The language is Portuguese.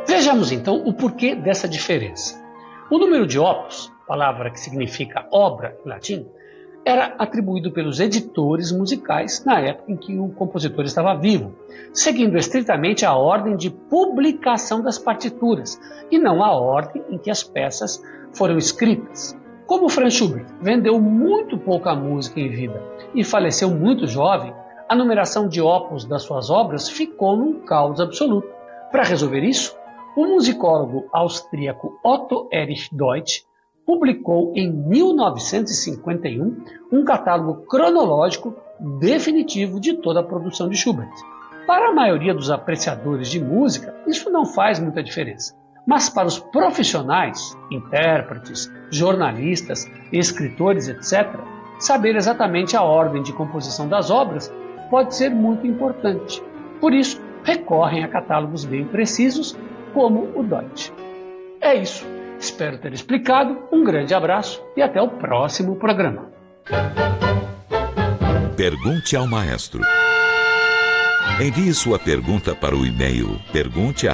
Vejamos então o porquê dessa diferença. O número de opus, palavra que significa obra em latim, era atribuído pelos editores musicais na época em que o compositor estava vivo, seguindo estritamente a ordem de publicação das partituras e não a ordem em que as peças foram escritas. Como Franz Schubert vendeu muito pouca música em vida e faleceu muito jovem, a numeração de opus das suas obras ficou num caos absoluto. Para resolver isso, o musicólogo austríaco Otto Erich Deutsch publicou em 1951 um catálogo cronológico definitivo de toda a produção de Schubert. Para a maioria dos apreciadores de música, isso não faz muita diferença. Mas para os profissionais, intérpretes, jornalistas, escritores, etc., saber exatamente a ordem de composição das obras pode ser muito importante. Por isso, recorrem a catálogos bem precisos, como o Deutsch. É isso. Espero ter explicado. Um grande abraço e até o próximo programa. Pergunte ao maestro. Envie sua pergunta para o e-mail pergunte@